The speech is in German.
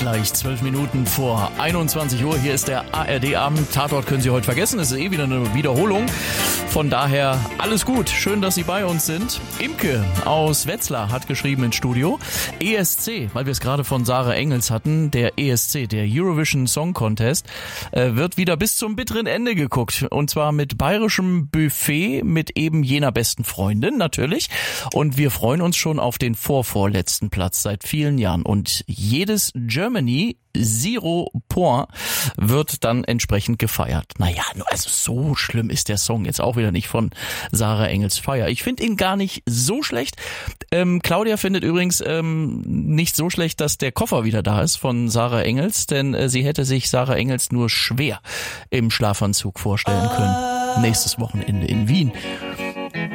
gleich 12 Minuten vor 21 Uhr. Hier ist der ARD-Abend. Tatort können Sie heute vergessen. Es ist wieder eine Wiederholung. Von daher alles gut. Schön, dass Sie bei uns sind. Imke aus Wetzlar hat geschrieben ins Studio. ESC, weil wir es gerade von Sarah Engels hatten. Der ESC, der Eurovision Song Contest, wird wieder bis zum bitteren Ende geguckt. Und zwar mit bayerischem Buffet, mit eben jener besten Freundin natürlich. Und wir freuen uns schon auf den vorvorletzten Platz seit vielen Jahren. Und jedes Germany Zero Point wird dann entsprechend gefeiert. Naja, also so schlimm ist der Song jetzt auch wieder nicht von Sarah Engels Feier. Ich finde ihn gar nicht so schlecht. Claudia findet übrigens nicht so schlecht, dass der Koffer wieder da ist von Sarah Engels, denn sie hätte sich Sarah Engels nur schwer im Schlafanzug vorstellen können. Nächstes Wochenende in Wien.